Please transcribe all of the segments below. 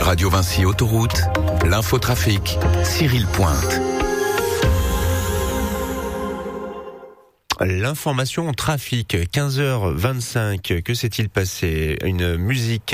Radio Vinci Autoroute, l'infotrafic, Cyril Pointe. L'information trafic, 15h25, que s'est-il passé? Une musique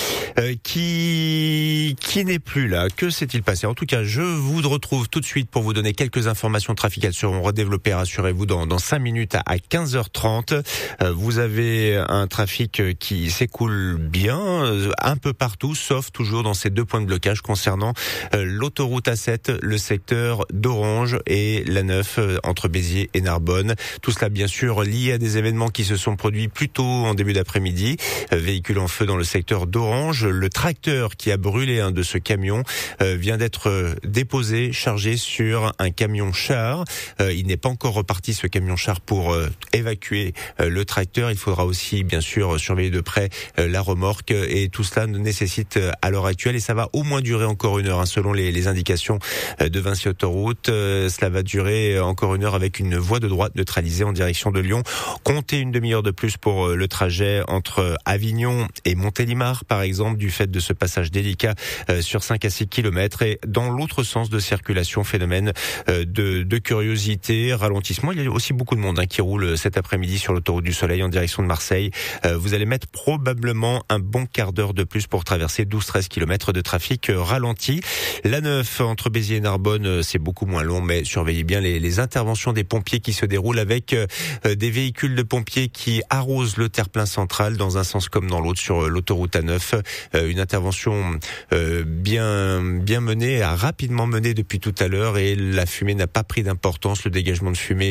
qui n'est plus là. Que s'est-il passé? En tout cas, je vous retrouve tout de suite pour vous donner quelques informations trafic. Elles seront redéveloppées, rassurez-vous, dans 5 minutes à 15h30. Vous avez un trafic qui s'écoule bien un peu partout, sauf toujours dans ces 2 points de blocage concernant l'autoroute A7, le secteur d'Orange et l'A9 entre Béziers et Narbonne. Tout cela, bien sûr, lié à des événements qui se sont produits plus tôt en début d'après-midi. Véhicule en feu dans le secteur d'Orange. Le tracteur qui a brûlé un de ce camion vient d'être déposé, chargé sur un camion-char. Il n'est pas encore reparti, ce camion-char, pour évacuer le tracteur. Il faudra aussi, bien sûr, surveiller de près la remorque. Et tout cela nécessite, à l'heure actuelle, et ça va au moins durer encore 1 heure, selon les indications de Vinci Autoroute. Cela va durer encore 1 heure avec une voie de droite neutralisée en direction de Lyon. Comptez une demi-heure de plus pour le trajet entre Avignon et Montélimar, par exemple, du fait de ce passage délicat sur 5 à 6 km. Et dans l'autre sens de circulation, phénomène de curiosité, ralentissement. Il y a aussi beaucoup de monde qui roule cet après-midi sur l'autoroute du Soleil en direction de Marseille. Vous allez mettre probablement un bon quart d'heure de plus pour traverser 12-13 km de trafic ralenti. L'A9 entre Béziers et Narbonne, c'est beaucoup moins long, mais surveillez bien les interventions des pompiers qui se déroulent avec des véhicules de pompiers qui arrosent le terre-plein central dans un sens comme dans l'autre sur l'autoroute A9. Une intervention bien menée, a rapidement mené depuis tout à l'heure, et la fumée n'a pas pris d'importance, le dégagement de fumée,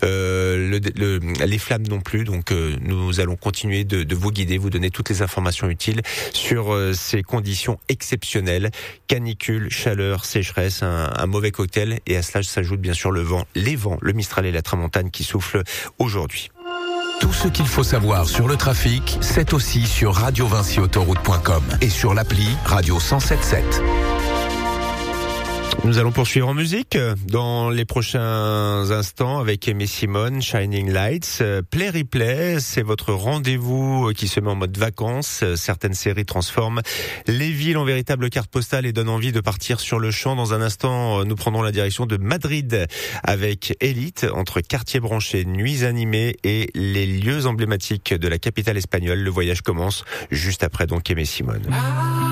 les flammes non plus. Donc nous allons continuer de vous guider, vous donner toutes les informations utiles sur ces conditions exceptionnelles, canicule, chaleur, sécheresse, un mauvais cocktail, et à cela s'ajoute bien sûr les vents, le Mistral et la Tramontane qui soufflent aujourd'hui. Tout ce qu'il faut savoir sur le trafic, c'est aussi sur radiovinciautoroute.com et sur l'appli Radio 107.7. Nous allons poursuivre en musique dans les prochains instants avec Aimé Simone, Shining Lights. Play Replay, c'est votre rendez-vous qui se met en mode vacances. Certaines séries transforment les villes en véritable carte postale et donnent envie de partir sur le champ. Dans un instant, nous prendrons la direction de Madrid avec Elite, entre quartiers branchés, nuits animées et les lieux emblématiques de la capitale espagnole. Le voyage commence juste après donc Aimé Simone.